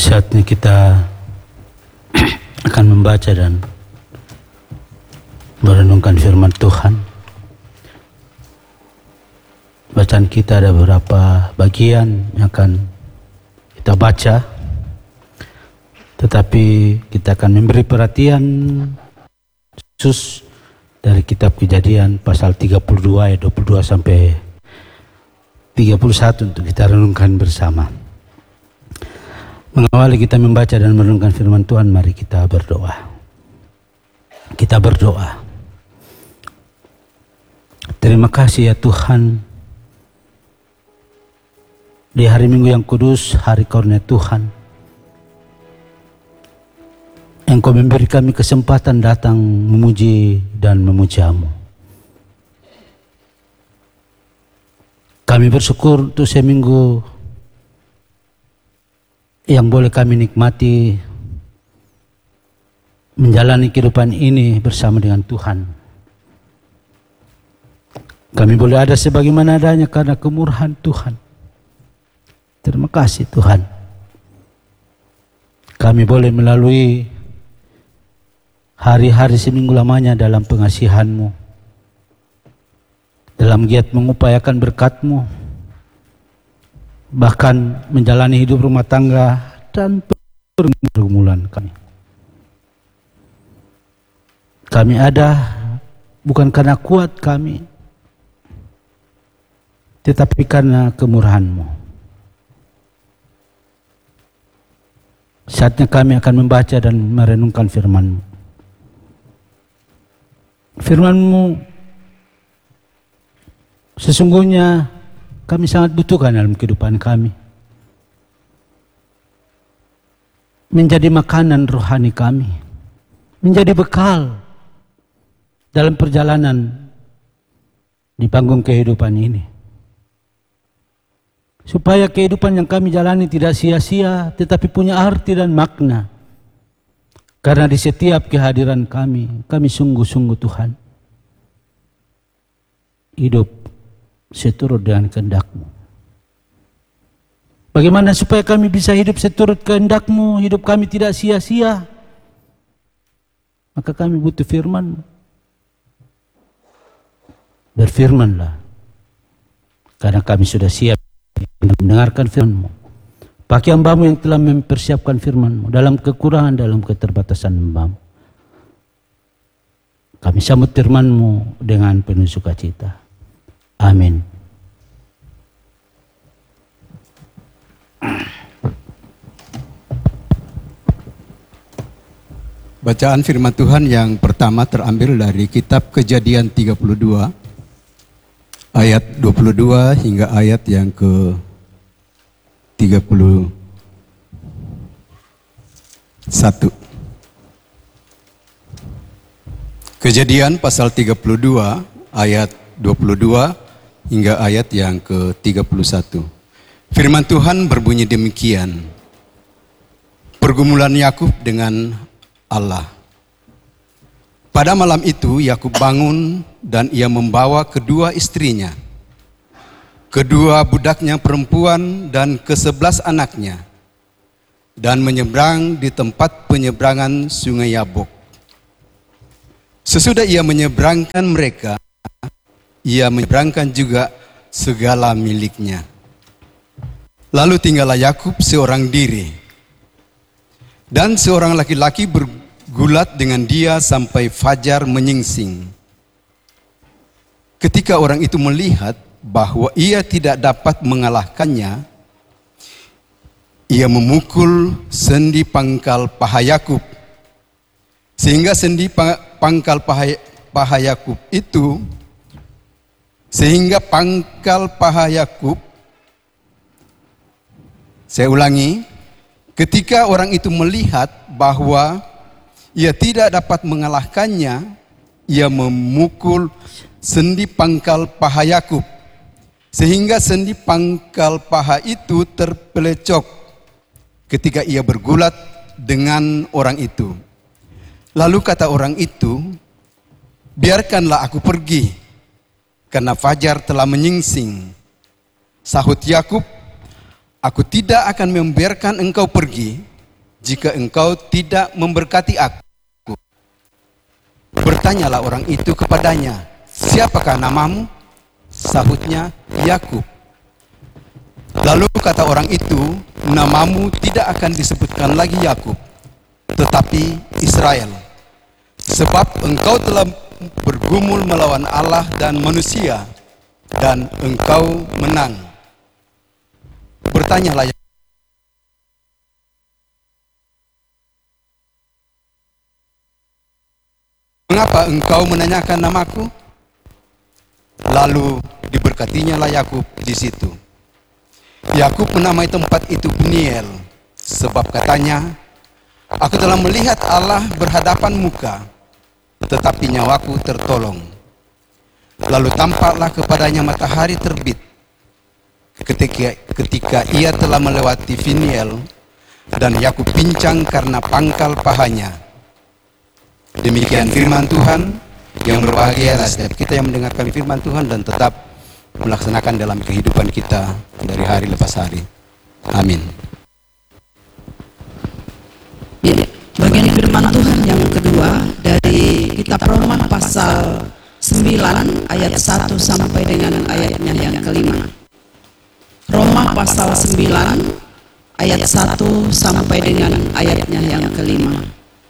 Saatnya kita akan membaca dan merenungkan firman Tuhan. Bacaan kita ada beberapa bagian yang akan kita baca, tetapi kita akan memberi perhatian khusus dari kitab Kejadian pasal 32 ayat 22 sampai 31 untuk kita renungkan bersama. Mengawali kita membaca dan merenungkan firman Tuhan, mari kita berdoa. Kita berdoa. Terima kasih ya Tuhan, di hari Minggu yang kudus, hari karunia Tuhan, Engkau memberi kami kesempatan datang memuji dan memuja-Mu. Kami bersyukur untuk seminggu yang boleh kami nikmati menjalani kehidupan ini bersama dengan Tuhan. Kami boleh ada sebagaimana adanya karena kemurahan Tuhan. Terima kasih Tuhan. Kami boleh melalui hari-hari seminggu lamanya dalam pengasihan-Mu, dalam giat mengupayakan berkat-Mu, bahkan menjalani hidup rumah tangga dan pergumulan kami. Kami ada bukan karena kuat kami, tetapi karena kemurahan-Mu. Saatnya kami akan membaca dan merenungkan firman-Mu. Firman-Mu sesungguhnya kami sangat butuhkan dalam kehidupan kami. Menjadi makanan rohani kami. Menjadi bekal dalam perjalanan di panggung kehidupan ini. Supaya kehidupan yang kami jalani tidak sia-sia, tetapi punya arti dan makna. Karena di setiap kehadiran kami sungguh-sungguh Tuhan hidup seturut dengan kehendak-Mu. Bagaimana supaya kami bisa hidup seturut kehendak-Mu, hidup kami tidak sia-sia? Maka kami butuh firman-Mu. Berfirmanlah, karena kami sudah siap mendengarkan firman-Mu. Pakai hamba-Mu yang telah mempersiapkan firman-Mu dalam kekurangan, dalam keterbatasan hamba-Mu. Kami sambut firman-Mu dengan penuh sukacita. Amin. Bacaan firman Tuhan yang pertama terambil dari kitab Kejadian 32 ayat 22 hingga ayat yang ke 31. Kejadian pasal 32 ayat 22 hingga ayat yang ke-31. Firman Tuhan berbunyi demikian. Pergumulan Yakub dengan Allah. Pada malam itu Yakub bangun dan ia membawa kedua istrinya, kedua budaknya perempuan dan ke-11 anaknya, dan menyeberang di tempat penyeberangan sungai Yabok. Sesudah ia menyeberangkan mereka, ia menyeberangkan juga segala miliknya. Lalu tinggallah Yakub seorang diri, dan seorang laki-laki bergulat dengan dia sampai fajar menyingsing. Ketika orang itu melihat bahwa ia tidak dapat mengalahkannya, ia memukul sendi pangkal paha Yakub, sehingga sendi pangkal paha Yakub itu saya ulangi, ketika orang itu melihat bahwa ia tidak dapat mengalahkannya, ia memukul sendi pangkal paha Yakub, sehingga sendi pangkal paha itu terpelecok ketika ia bergulat dengan orang itu. Lalu kata orang itu, biarkanlah aku pergi, karena fajar telah menyingsing. Sahut Yakub, aku tidak akan membiarkan engkau pergi jika engkau tidak memberkati aku. Bertanyalah orang itu kepadanya, siapakah namamu? Sahutnya, Yakub. Lalu kata orang itu, namamu tidak akan disebutkan lagi Yakub, tetapi Israel. Sebab engkau telah bergumul melawan Allah dan manusia, dan engkau menang. Bertanyalah, mengapa engkau menanyakan namaku? Lalu diberkatinya lah Yakub di situ. Yakub menamai tempat itu Peniel, sebab katanya, aku telah melihat Allah berhadapan muka, tetapi nyawaku tertolong. Lalu tampaklah kepadanya matahari terbit ketika ia telah melewati Peniel, dan Yakub pincang karena pangkal pahanya. Demikian firman Tuhan. Yang berbahagia adalah setiap kita yang mendengarkan firman Tuhan dan tetap melaksanakan dalam kehidupan kita dari hari lepas hari. Amin. Ya, bagian firman Tuhan yang kedua dari kitab Roma pasal 9 ayat 1 sampai dengan ayatnya yang kelima. Roma pasal 9 ayat 1 sampai dengan ayatnya yang kelima.